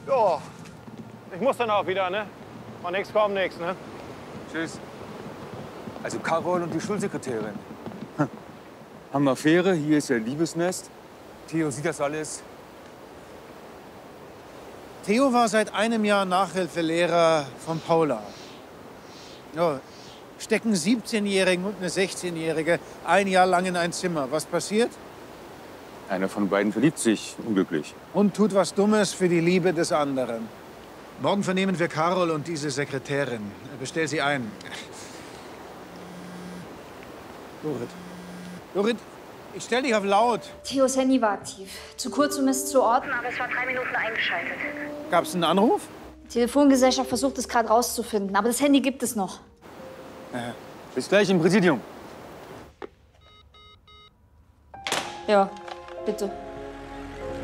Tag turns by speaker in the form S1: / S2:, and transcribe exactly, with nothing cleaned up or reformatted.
S1: Ja, ich muss dann auch wieder, ne? Von nix kommt nix, ne?
S2: Tschüss. Also Carol und die Schulsekretärin. Hm. Haben Affäre, hier ist ihr Liebesnest. Theo sieht das alles.
S3: Theo war seit einem Jahr Nachhilfelehrer von Paula. Ja, stecken siebzehnjährigen und eine sechzehnjährige ein Jahr lang in ein Zimmer. Was passiert?
S2: Einer von beiden verliebt sich unglücklich.
S3: Und tut was Dummes für die Liebe des anderen. Morgen vernehmen wir Carol und diese Sekretärin. Bestell sie ein. Dorit. Dorit, ich stell dich auf laut.
S4: Theos Handy war aktiv. Zu kurz, um es zu orten, aber es war drei Minuten eingeschaltet.
S3: Gab's einen Anruf?
S4: Die Telefongesellschaft versucht es gerade rauszufinden, aber das Handy gibt es noch.
S3: Ja.
S2: Bis gleich im Präsidium.
S4: Ja, bitte.